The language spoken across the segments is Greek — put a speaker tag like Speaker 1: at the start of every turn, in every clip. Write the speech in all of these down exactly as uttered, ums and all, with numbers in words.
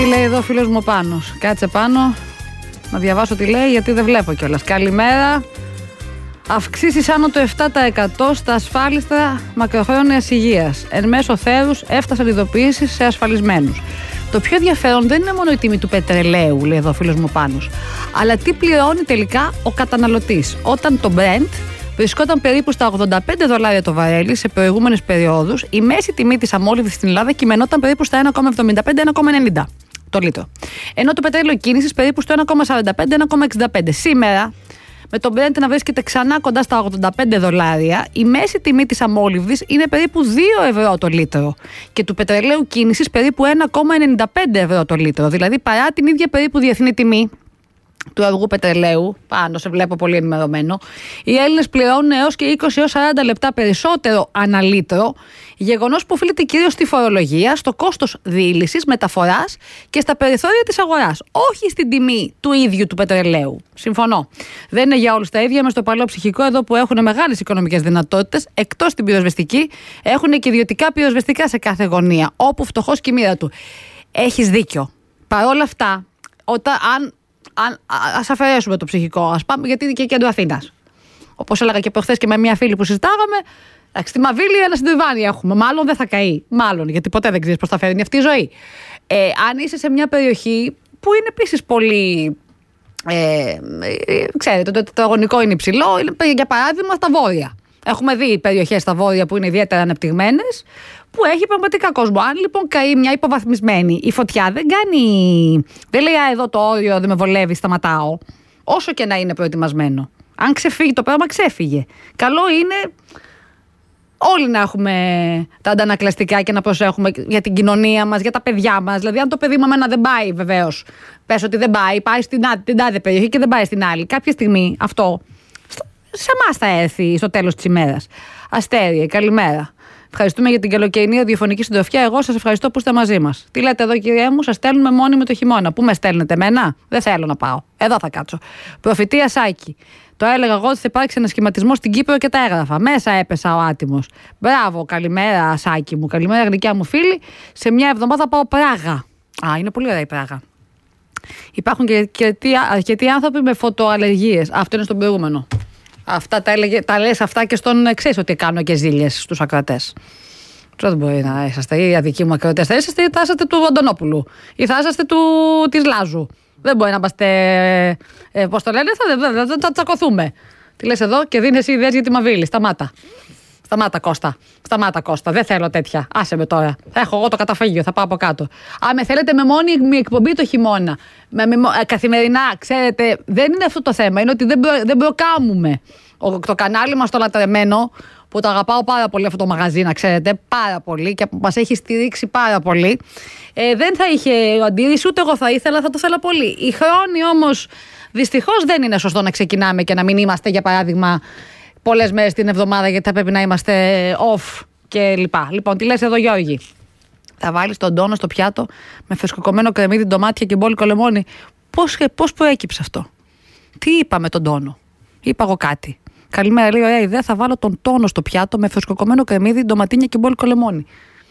Speaker 1: λέει εδώ ο φίλος μου Πάνος. Κάτσε πάνω να διαβάσω τι λέει, γιατί δεν βλέπω κιόλας. Καλημέρα. Αυξήσεις άνω το επτά τοις εκατό στα ασφάλιστα μακροχρόνιας υγείας. Εν μέσω θέρους έφτασαν ειδοποιήσεις σε ασφαλισμένους. Το πιο ενδιαφέρον δεν είναι μόνο η τιμή του πετρελαίου, λέει εδώ ο φίλος μου Πάνος, αλλά τι πληρώνει τελικά ο καταναλωτής. Όταν το Brent βρισκόταν περίπου στα ογδόντα πέντε δολάρια το βαρέλι σε προηγούμενες περιόδους, η μέση τιμή της αμόλυβδης στην Ελλάδα κειμενόταν περίπου στα ένα κόμμα εβδομήντα πέντε με ένα κόμμα ενενήντα το λίτρο. Ενώ το πετρέλαιο κίνησης περίπου στο ένα κόμμα σαράντα πέντε με ένα κόμμα εξήντα πέντε. Σήμερα, με το Brent να βρίσκεται ξανά κοντά στα ογδόντα πέντε δολάρια, η μέση τιμή της αμόλυβδης είναι περίπου δύο ευρώ το λίτρο και του πετρελαίου κίνησης περίπου ένα κόμμα ενενήντα πέντε ευρώ το λίτρο. Δηλαδή, παρά την ίδια περίπου διεθνή τιμή του αργού πετρελαίου, πάνω σε βλέπω πολύ ενημερωμένο, οι Έλληνες πληρώνουν έως και είκοσι έως σαράντα λεπτά περισσότερο ανά λίτρο, γεγονός που οφείλεται κυρίως στη φορολογία, στο κόστος διήλυσης, μεταφοράς και στα περιθώρια της αγοράς, όχι στην τιμή του ίδιου του πετρελαίου. Συμφωνώ. Δεν είναι για όλους τα ίδια. Μες στο παλαιό ψυχικό, εδώ που έχουν μεγάλες οικονομικές δυνατότητες, εκτός την πυροσβεστική, έχουν και ιδιωτικά πυροσβεστικά σε κάθε γωνία, όπου φτωχός και η μοίρα του. Έχεις δίκιο. Παρ' όλα αυτά, όταν, αν Αν, ας αφαιρέσουμε το ψυχικό, ας πάμε, γιατί είναι και κέντρο Αθήνας. Όπως έλεγα και προχθές και με μια φίλη που συζητάγαμε, στη Μαβίλη ένα συντριβάνι έχουμε. Μάλλον δεν θα καεί. Μάλλον, γιατί ποτέ δεν ξέρεις πώς θα φέρνει αυτή η ζωή. Ε, αν είσαι σε μια περιοχή που είναι επίσης πολύ. Ε, ξέρετε, το τετραγωνικό είναι υψηλό, για παράδειγμα στα βόρεια. Έχουμε δει περιοχές στα βόρεια που είναι ιδιαίτερα ανεπτυγμένες, που έχει πραγματικά κόσμο. Αν λοιπόν καεί μια υποβαθμισμένη, η φωτιά δεν κάνει. Δεν λέει, α, εδώ το όριο δεν με βολεύει, σταματάω. Όσο και να είναι προετοιμασμένο. Αν ξεφύγει το πράγμα, ξέφυγε. Καλό είναι όλοι να έχουμε τα αντανακλαστικά και να προσέχουμε για την κοινωνία μας, για τα παιδιά μας. Δηλαδή, αν το παιδί μου εμένα δεν πάει, βεβαίως, πες ότι δεν πάει, πάει στην, στην τάδε περιοχή και δεν πάει στην άλλη. Κάποια στιγμή αυτό σε εμάς θα έρθει στο τέλος της ημέρας. Αστέρια, καλημέρα. Ευχαριστούμε για την καλοκαιρινή ραδιοφωνική συντροφιά. Εγώ σας ευχαριστώ που είστε μαζί μας. Τι λέτε εδώ, κυρία μου, σας στέλνουμε μόνοι με το χειμώνα. Πού με στέλνετε, εμένα? Δεν θέλω να πάω. Εδώ θα κάτσω. Προφητεία Σάκη. Το έλεγα εγώ ότι θα υπάρξει ένα σχηματισμό στην Κύπρο και τα έγραφα. Μέσα έπεσα ο άτιμος. Μπράβο, καλημέρα, Σάκη μου. Καλημέρα, γλυκιά μου φίλη. Σε μια εβδομάδα πάω Πράγα. Α, είναι πολύ ωραία η Πράγα. Υπάρχουν και αρκετοί άνθρωποι με φωτοαλλεργίες. Αυτό είναι στον προηγούμενο. Αυτά τα, έλεγε, τα λες αυτά και στον ξέρεις ότι κάνω και ζήλιες στους ακροατές. Τώρα δεν μπορεί να είσαστε οι αδικοί μου ακροατές. Θα είσαστε ή θα είσαστε του Αντωνόπουλου ή θα είσαστε του, της Λάζου. Δεν μπορεί να είμαστε, ε, πώς το λένε, θα, θα, θα, θα τσακωθούμε. Τι λες εδώ και δίνεις ιδέες για τη Μαβίλη. Σταμάτα. Σταμάτα, Κώστα. Σταμάτα, Κώστα. Δεν θέλω τέτοια. Άσε με τώρα. Θα έχω εγώ το καταφύγιο, θα πάω από κάτω. Α, με θέλετε με μόνη εκπομπή το χειμώνα. Με, με, καθημερινά, ξέρετε, δεν είναι αυτό το θέμα. Είναι ότι δεν, προ, δεν προκάμουμε. Ο, το κανάλι μας το λατρεμένο, που το αγαπάω πάρα πολύ αυτό το μαγαζί, να ξέρετε, πάρα πολύ και μας έχει στηρίξει πάρα πολύ. Ε, δεν θα είχε αντίρρηση, ούτε εγώ θα ήθελα, θα το θέλα πολύ. Οι χρόνοι όμως, δυστυχώς δεν είναι σωστό να ξεκινάμε και να μην είμαστε, για παράδειγμα, πολλές μέρες την εβδομάδα, γιατί θα πρέπει να είμαστε off και λοιπά. Λοιπόν, τι λες εδώ, Γιώργη? Θα βάλεις τον τόνο στο πιάτο με φρεσκοκομμένο κρεμμύδι, ντομάτια και μπόλικο λεμόνι. Πώς, πώς προέκυψε αυτό? Τι είπα με τον τόνο? Είπα εγώ κάτι? Καλημέρα, λέει, ωραία ιδέα. Θα βάλω τον τόνο στο πιάτο με φρεσκοκομμένο κρεμμύδι, ντοματίνια και μπόλικο λεμόνι.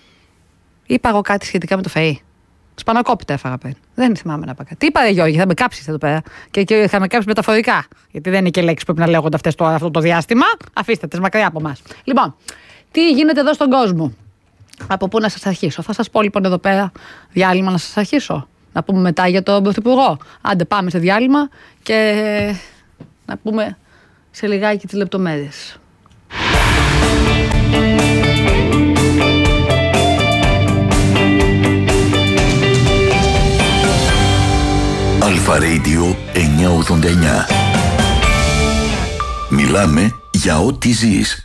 Speaker 1: Είπα εγώ κάτι σχετικά με το φαΐ? Σπανακόπιτα έφαγα πριν. Δεν θυμάμαι να είπα κάτι. Τι είπα, ρε Γιώργη, θα με κάψεις εδώ πέρα. Και, και θα με κάψεις μεταφορικά. Γιατί δεν είναι και λέξεις που πρέπει να λέγονται αυτές τώρα αυτό το διάστημα. Αφήστε τις μακριά από εμάς. Λοιπόν, τι γίνεται εδώ στον κόσμο? Από πού να σας αρχίσω? Θα σας πω λοιπόν εδώ πέρα διάλειμμα να σας αρχίσω. Να πούμε μετά για τον Πρωθυπουργό. Άντε, πάμε σε διάλειμμα και να πούμε σε λιγάκι τις λεπτομέρειες.
Speaker 2: Αλφα Radio εννιακόσια ογδόντα εννιά. Μιλάμε για ό,τι ζεις.